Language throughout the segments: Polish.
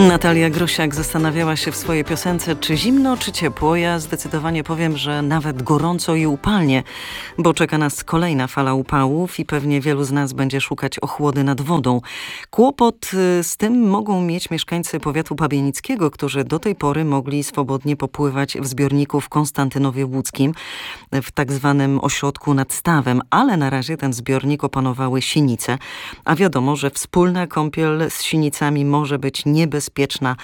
Natalia Grosiak zastanawiała się w swojej piosence, czy zimno, czy ciepło. Ja zdecydowanie powiem, że nawet gorąco i upalnie, bo czeka nas kolejna fala upałów i pewnie wielu z nas będzie szukać ochłody nad wodą. Kłopot z tym mogą mieć mieszkańcy powiatu pabienickiego, którzy do tej pory mogli swobodnie popływać w zbiorniku w Konstantynowie Łódzkim, w tak zwanym ośrodku nad stawem, ale na razie ten zbiornik opanowały sinice, a wiadomo, że wspólna kąpiel z sinicami może być niebezpieczna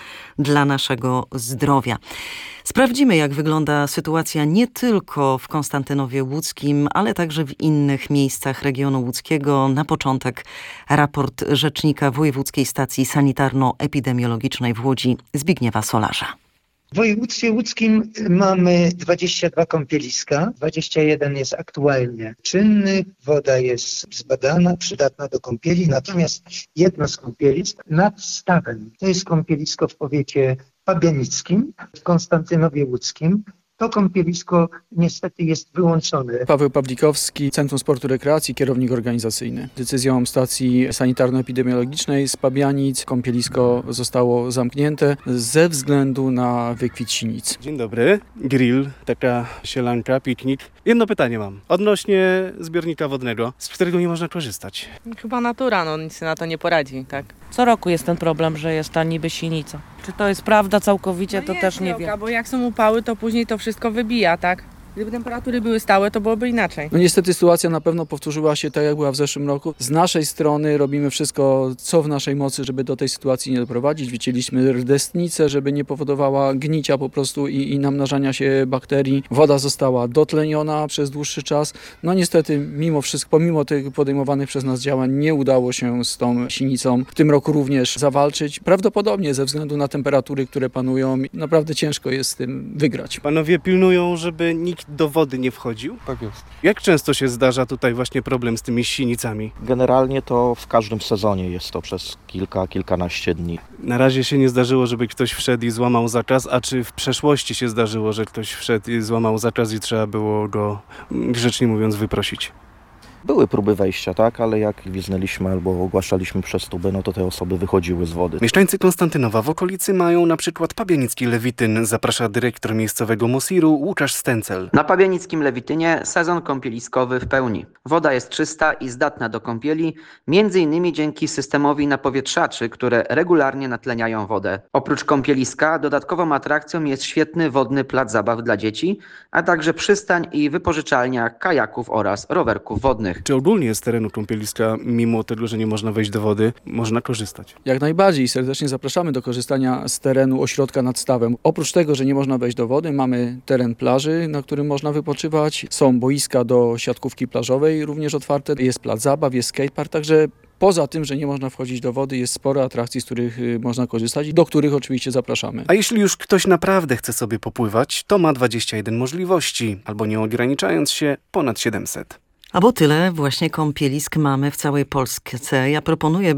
dla naszego zdrowia. Sprawdzimy, jak wygląda sytuacja nie tylko w Konstantynowie Łódzkim, ale także w innych miejscach regionu łódzkiego. Na początek raport rzecznika Wojewódzkiej Stacji Sanitarno-Epidemiologicznej w Łodzi Zbigniewa Solarza. W województwie łódzkim mamy 22 kąpieliska, 21 jest aktualnie czynnych, woda jest zbadana, przydatna do kąpieli, natomiast jedno z kąpielisk nad stawem, to jest kąpielisko w powiecie pabienickim, w Konstantynowie Łódzkim. To kąpielisko niestety jest wyłączone. Paweł Pawlikowski, Centrum Sportu i Rekreacji, kierownik organizacyjny. Decyzją stacji sanitarno-epidemiologicznej z Pabianic kąpielisko zostało zamknięte ze względu na wykwit sinic. Dzień dobry. Grill, taka sielanka, piknik. Jedno pytanie mam. Odnośnie zbiornika wodnego, z którego nie można korzystać. Chyba natura, nic na to nie poradzi, tak? Co roku jest ten problem, że jest ta niby sinica. Czy to jest prawda całkowicie, to też nie wiem. Bo jak są upały, to później to wszystko wybija, tak? Gdyby temperatury były stałe, to byłoby inaczej. Niestety sytuacja na pewno powtórzyła się tak, jak była w zeszłym roku. Z naszej strony robimy wszystko, co w naszej mocy, żeby do tej sytuacji nie doprowadzić. Wycięliśmy rdestnicę, żeby nie powodowała gnicia po prostu i namnażania się bakterii. Woda została dotleniona przez dłuższy czas. Niestety, mimo wszystko, pomimo tych podejmowanych przez nas działań, nie udało się z tą sinicą w tym roku również zawalczyć. Prawdopodobnie ze względu na temperatury, które panują, naprawdę ciężko jest z tym wygrać. Panowie pilnują, żeby nikt do wody nie wchodził? Tak jest. Jak często się zdarza tutaj właśnie problem z tymi sinicami? Generalnie to w każdym sezonie jest to przez kilkanaście dni. Na razie się nie zdarzyło, żeby ktoś wszedł i złamał zakaz, a czy w przeszłości się zdarzyło, że ktoś wszedł i złamał zakaz i trzeba było go, grzecznie mówiąc, wyprosić? Były próby wejścia, tak, ale jak gwizdnęliśmy albo ogłaszaliśmy przez tubę, to te osoby wychodziły z wody. Mieszkańcy Konstantynowa w okolicy mają na przykład pabienicki Lewityn, zaprasza dyrektor miejscowego Mosiru Łukasz Stencel. Na pabienickim Lewitynie sezon kąpieliskowy w pełni. Woda jest czysta i zdatna do kąpieli, m.in. dzięki systemowi napowietrzaczy, które regularnie natleniają wodę. Oprócz kąpieliska dodatkową atrakcją jest świetny wodny plac zabaw dla dzieci, a także przystań i wypożyczalnia kajaków oraz rowerków wodnych. Czy ogólnie z terenu kąpieliska, mimo tego, że nie można wejść do wody, można korzystać? Jak najbardziej serdecznie zapraszamy do korzystania z terenu ośrodka nad stawem. Oprócz tego, że nie można wejść do wody, mamy teren plaży, na którym można wypoczywać. Są boiska do siatkówki plażowej również otwarte. Jest plac zabaw, jest skatepark, także poza tym, że nie można wchodzić do wody, jest sporo atrakcji, z których można korzystać i do których oczywiście zapraszamy. A jeśli już ktoś naprawdę chce sobie popływać, to ma 21 możliwości, albo nie ograniczając się, ponad 700. Bo tyle właśnie kąpielisk mamy w całej Polsce. Ja proponuję,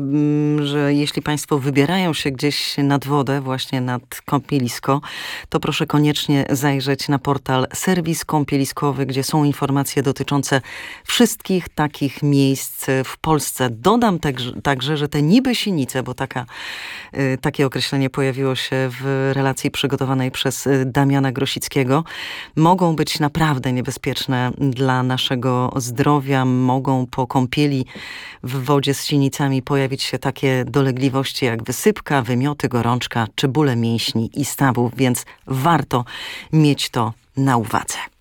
że jeśli Państwo wybierają się gdzieś nad wodę, właśnie nad kąpielisko, to proszę koniecznie zajrzeć na portal Serwis Kąpieliskowy, gdzie są informacje dotyczące wszystkich takich miejsc w Polsce. Dodam także, że te niby sinice, bo takie określenie pojawiło się w relacji przygotowanej przez Damiana Grosickiego, mogą być naprawdę niebezpieczne dla naszego zdrowia. Mogą po kąpieli w wodzie z sinicami pojawić się takie dolegliwości jak wysypka, wymioty, gorączka czy bóle mięśni i stawów, więc warto mieć to na uwadze.